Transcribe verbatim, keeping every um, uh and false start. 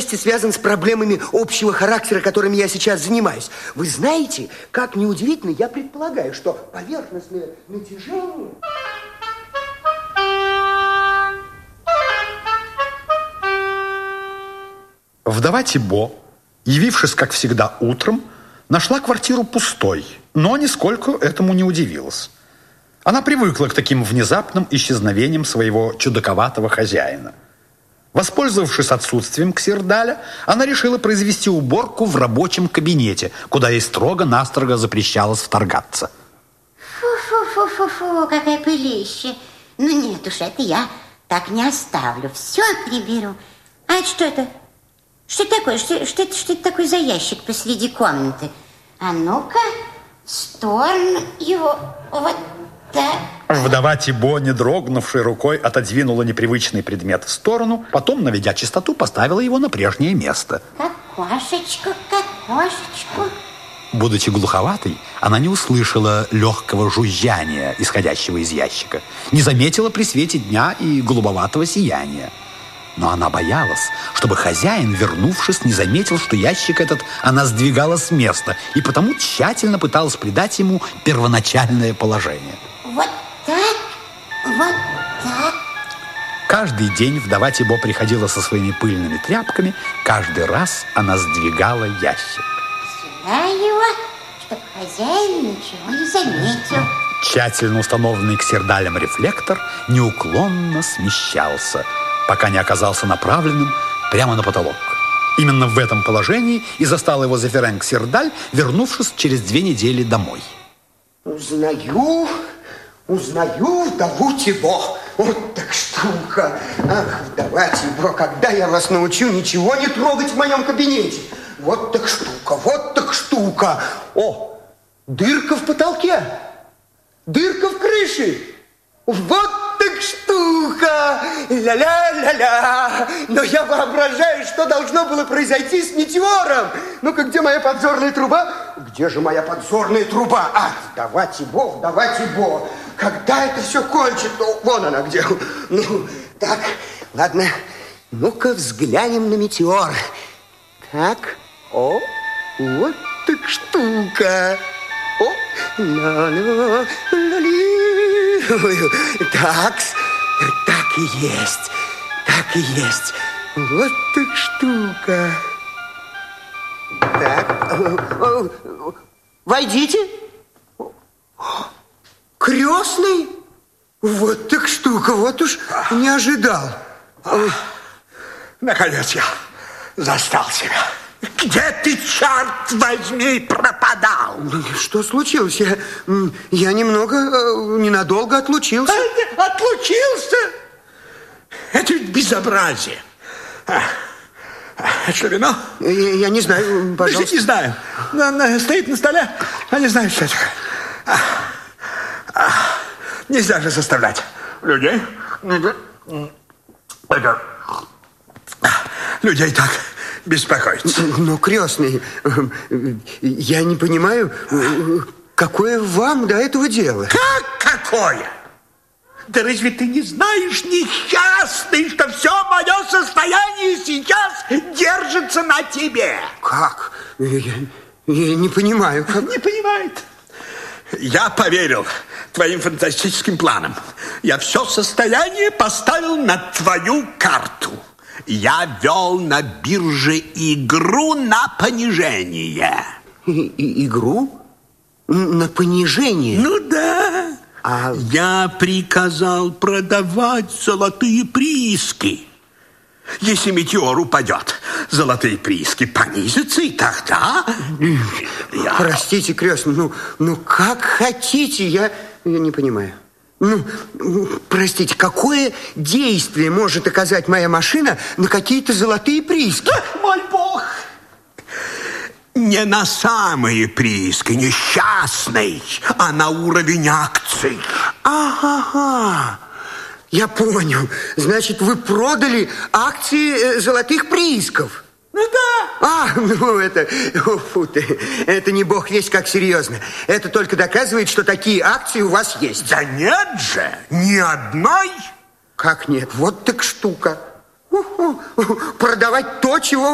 отчасти связан с проблемами общего характера, которыми я сейчас занимаюсь. Вы знаете, как неудивительно, я предполагаю, что поверхностное натяжение... Вдова Тибо, явившись, как всегда, утром, нашла квартиру пустой, но нисколько этому не удивилась. Она привыкла к таким внезапным исчезновениям своего чудаковатого хозяина. Воспользовавшись отсутствием Ксердаля, она решила произвести уборку в рабочем кабинете, куда ей строго-настрого запрещалось вторгаться. Фу-фу-фу-фу-фу, какая пылища. Ну нет уж, это я так не оставлю. Все приберу. А это что это? Что это такое? Что, что, это, что это такое за ящик посреди комнаты? А ну-ка, в сторону его вот так. Вдова Тибо, не дрогнувшей рукой, отодвинула непривычный предмет в сторону, потом, наведя чистоту, поставила его на прежнее место. Как кошечку, как кошечку. Будучи глуховатой, она не услышала легкого жужжания, исходящего из ящика, не заметила при свете дня и голубоватого сияния. Но она боялась, чтобы хозяин, вернувшись, не заметил, что ящик этот она сдвигала с места, и потому тщательно пыталась придать ему первоначальное положение. Вот так, вот так. Каждый день вдова Тибо приходила со своими пыльными тряпками, каждый раз она сдвигала ящик. Сюда его, чтобы хозяин ничего не заметил. Тщательно установленный Ксердалем рефлектор неуклонно смещался, пока не оказался направленным прямо на потолок. Именно в этом положении и застал его Зефирен Ксердаль, вернувшись через две недели домой. Узнаю, узнаю вдову Тибо. Вот так штука. Ах, вдова Тибо, когда я вас научу ничего не трогать в моем кабинете? Вот так штука, вот так штука. О, дырка в потолке, дырка в крыше. Вот так штука! Ля-ля-ля-ля! Но я воображаю, что должно было произойти с метеором. Ну-ка, где моя подзорная труба? Где же моя подзорная труба? А, вдова Тибо, вдова Тибо. Когда это все кончится? Ну, вон она где. Ну, так, ладно. Ну-ка, взглянем на метеор. Так, о, вот так штука. О, ла-ла-ла-ли. Так, так и есть, так и есть. Вот так штука. Так, войдите. Крестный? Вот так штука, вот уж не ожидал. Наконец я застал себя. Где ты, черт возьми, пропадал? Что случилось? Я, я немного, ненадолго отлучился. А, отлучился? Это ведь безобразие. А, а что, вино? Я, я не знаю, пожалуйста. Не знаю. На, на, стоит на столе, а не знаю, что это. А, а, нельзя же заставлять людей. Это, людей так беспокоиться. Но, крестный, я не понимаю, какое вам до этого дело? Как какое? Да разве ты не знаешь, несчастный, что все мое состояние сейчас держится на тебе? Как? Я, я не понимаю. Как... Не понимает. Я поверил твоим фантастическим планам. Я все состояние поставил на твою карту. Я вел на бирже игру на понижение. И, и, игру? На понижение? Ну да. А... Я приказал продавать золотые прииски. Если метеор упадет, золотые прииски понизятся, и тогда... Я... Простите, крестный, ну, ну как хотите, я, я не понимаю. Ну, простите, какое действие может оказать моя машина на какие-то золотые прииски? Ах, мой бог! Не на самые прииски, несчастный, а на уровень акций. Ага, я понял. Значит, вы продали акции золотых приисков? Ну да. А, ну это, о, фу ты, это не бог весть как серьезно. Это только доказывает, что такие акции у вас есть. Да нет же, ни одной. Как нет? Вот так штука. У-у-у. Продавать то, чего